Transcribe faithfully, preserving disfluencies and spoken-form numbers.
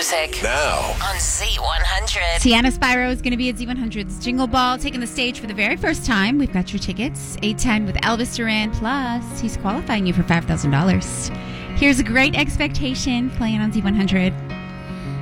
music. Now on Z one hundred. Tiana Spyro is going to be at Z one hundred's Jingle Ball, taking the stage for the very first time. We've got your tickets. eight ten with Elvis Duran, plus he's qualifying you for five thousand dollars. Here's a Great Expectation playing on Z one hundred.